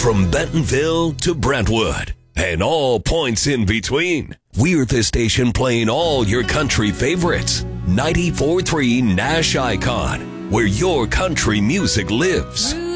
From Bentonville to Brentwood and all points in between, we're the station playing all your country favorites. 94.3 Nash Icon, where your country music lives.